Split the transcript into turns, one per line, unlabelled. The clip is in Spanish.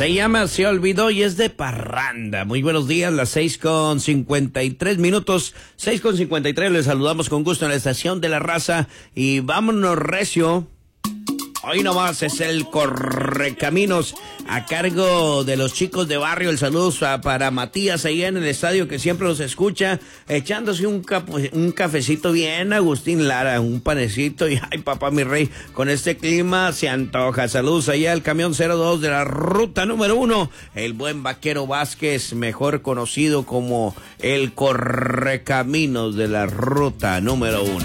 Se llama Se Olvidó y es de parranda. Muy buenos días, las 6:53. 6:53, les saludamos con gusto en la estación de la raza y vámonos recio. Hoy nomás es el Correcaminos a cargo de los chicos de barrio. El saludo para Matías ahí en el estadio que siempre nos escucha, echándose un cafecito bien, Agustín Lara, un panecito y ay papá mi rey, con este clima se antoja. Saludos allá al camión 02 de la ruta número 1, el buen Vaquero Vázquez, mejor conocido como el Correcaminos de la ruta número 1.